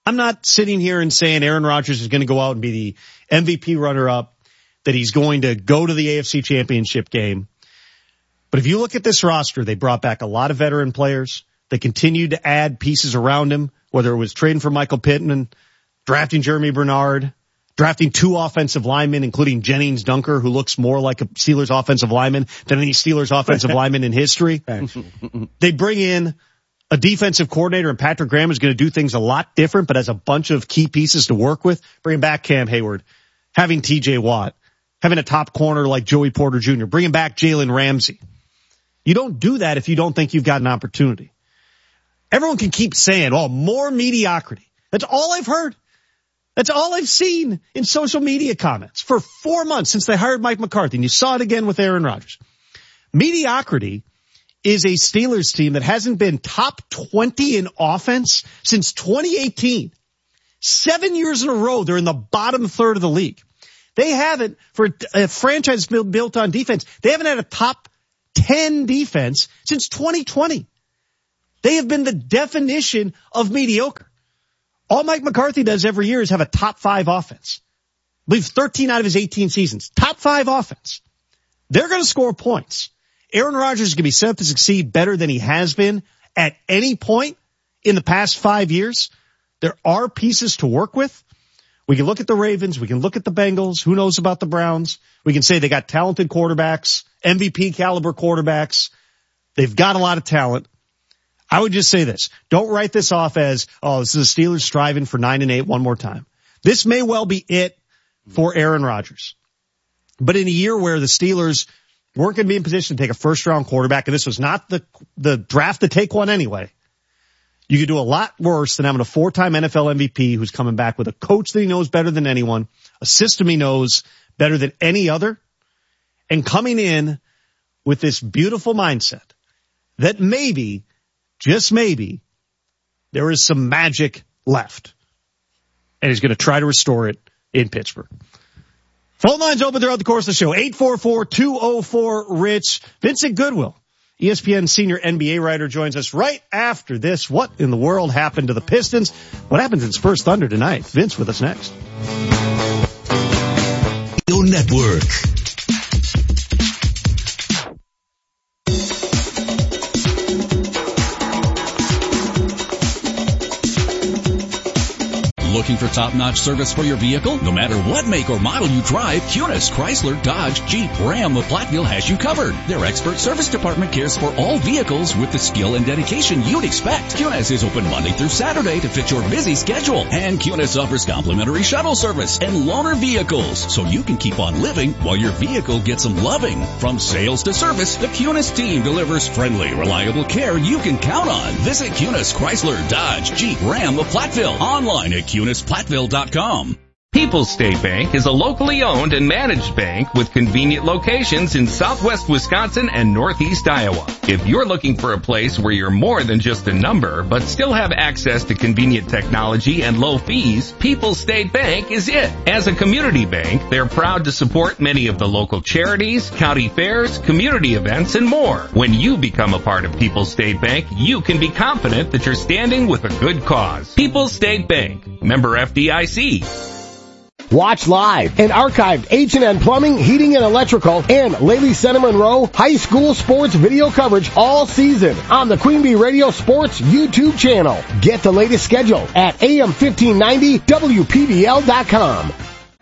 I'm not sitting here and saying Aaron Rodgers is going to go out and be the MVP runner-up, that he's going to go to the AFC Championship game. But if you look at this roster, they brought back a lot of veteran players. They continued to add pieces around him, whether it was trading for Michael Pittman, drafting Jeremy Bernard, drafting 2 offensive linemen, including Jennings Dunker, who looks more like a Steelers offensive lineman than any Steelers offensive lineman in history. They bring in a defensive coordinator, and Patrick Graham is going to do things a lot different, but has a bunch of key pieces to work with. Bringing back Cam Hayward, having TJ Watt, having a top corner like Joey Porter Jr., bringing back Jalen Ramsey. You don't do that if you don't think you've got an opportunity. Everyone can keep saying, oh, more mediocrity. That's all I've heard. That's all I've seen in social media comments for 4 months since they hired Mike McCarthy. And you saw it again with Aaron Rodgers. Mediocrity is a Steelers team that hasn't been top 20 in offense since 2018. 7 years in a row, they're in the bottom third of the league. They haven't, for a franchise built on defense, they haven't had a top 10 defense since 2020. They have been the definition of mediocre. All Mike McCarthy does every year is have a top 5 offense. I believe 13 out of his 18 seasons. Top 5 offense. They're going to score points. Aaron Rodgers is going to be set up to succeed better than he has been at any point in the past 5 years. There are pieces to work with. We can look at the Ravens. We can look at the Bengals. Who knows about the Browns? We can say they got talented quarterbacks, MVP caliber quarterbacks. They've got a lot of talent. I would just say this. Don't write this off as, oh, this is the Steelers striving for 9-8 one more time. This may well be it for Aaron Rodgers. But in a year where the Steelers weren't going to be in position to take a first-round quarterback, and this was not the draft to take one anyway, you could do a lot worse than having a 4-time NFL MVP who's coming back with a coach that he knows better than anyone, a system he knows better than any other, and coming in with this beautiful mindset that maybe, just maybe, there is some magic left. And he's going to try to restore it in Pittsburgh. Phone lines open throughout the course of the show. 844-204-RICH. Vincent Goodwill, ESPN senior NBA writer, joins us right after this. What in the world happened to the Pistons? What happens in Spurs Thunder tonight? Vince with us next. Network. Looking for top-notch service for your vehicle? No matter what make or model you drive, Kunis, Chrysler, Dodge, Jeep, Ram of Platteville has you covered. Their expert service department cares for all vehicles with the skill and dedication you'd expect. Kunis is open Monday through Saturday to fit your busy schedule. And Kunis offers complimentary shuttle service and loaner vehicles, so you can keep on living while your vehicle gets some loving. From sales to service, the Kunis team delivers friendly, reliable care you can count on. Visit Kunis, Chrysler, Dodge, Jeep, Ram of Platteville. Online at KunisPlatteville.com. People's State Bank is a locally owned and managed bank with convenient locations in southwest Wisconsin and northeast Iowa. If you're looking for a place where you're more than just a number, but still have access to convenient technology and low fees, People's State Bank is it. As a community bank, they're proud to support many of the local charities, county fairs, community events, and more. When you become a part of People's State Bank, you can be confident that you're standing with a good cause. People's State Bank, member FDIC. Watch live and archived H&N Plumbing, Heating, and Electrical and Lady Center Monroe high school sports video coverage all season on the Queen Bee Radio Sports YouTube channel. Get the latest schedule at AM1590WPBL.com.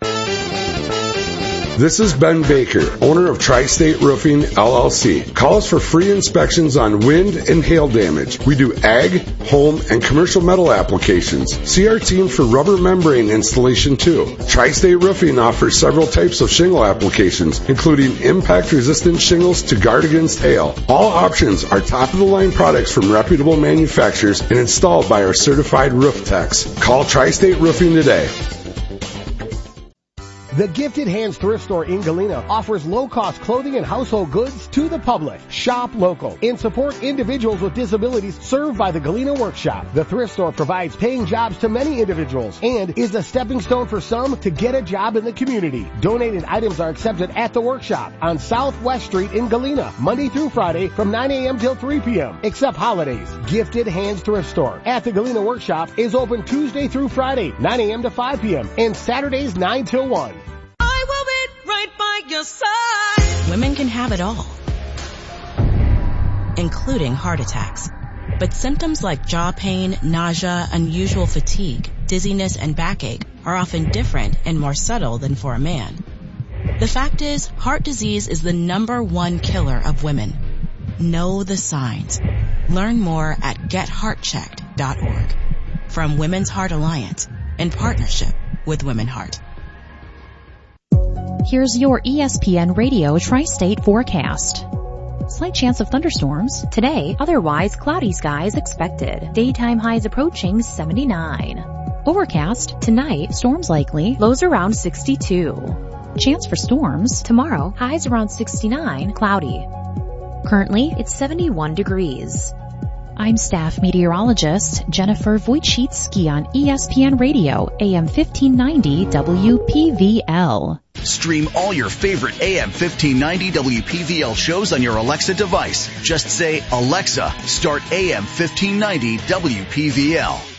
This is Ben Baker, owner of Tri-State Roofing, LLC. Call us for free inspections on wind and hail damage. We do ag, home, and commercial metal applications. See our team for rubber membrane installation too. Tri-State Roofing offers several types of shingle applications, including impact-resistant shingles to guard against hail. All options are top-of-the-line products from reputable manufacturers and installed by our certified roof techs. Call Tri-State Roofing today. The Gifted Hands Thrift Store in Galena offers low-cost clothing and household goods to the public. Shop local and support individuals with disabilities served by the Galena Workshop. The thrift store provides paying jobs to many individuals and is a stepping stone for some to get a job in the community. Donated items are accepted at the workshop on Southwest Street in Galena, Monday through Friday from 9 a.m. till 3 p.m., except holidays. Gifted Hands Thrift Store at the Galena Workshop is open Tuesday through Friday, 9 a.m. to 5 p.m., and Saturdays 9 till 1. I will be right by your side. Women can have it all, including heart attacks. But symptoms like jaw pain, nausea, unusual fatigue, dizziness, and backache are often different and more subtle than for a man. The fact is, heart disease is the #1 killer of women. Know the signs. Learn more at getheartchecked.org. From Women's Heart Alliance, in partnership with Women Heart. Here's your ESPN Radio Tri-State forecast. Slight chance of thunderstorms today, otherwise cloudy skies expected. Daytime highs approaching 79. Overcast tonight, storms likely, lows around 62. Chance for storms tomorrow, highs around 69, cloudy. Currently, it's 71 degrees. I'm staff meteorologist Jennifer Wojcicki on ESPN Radio, AM 1590 WPVL. Stream all your favorite AM 1590 WPVL shows on your Alexa device. Just say, Alexa, start AM 1590 WPVL.